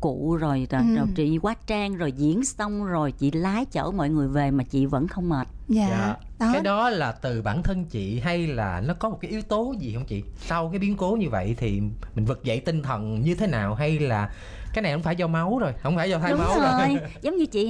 cụ rồi chị quá trang rồi diễn xong rồi chị lái chở mọi người về mà chị vẫn không mệt. Dạ. Đó. Cái đó là từ bản thân chị hay là nó có một cái yếu tố gì không chị? Sau cái biến cố như vậy thì mình vực dậy tinh thần như thế nào, hay là cái này không phải do máu rồi, không phải do thay máu rồi? Giống như chị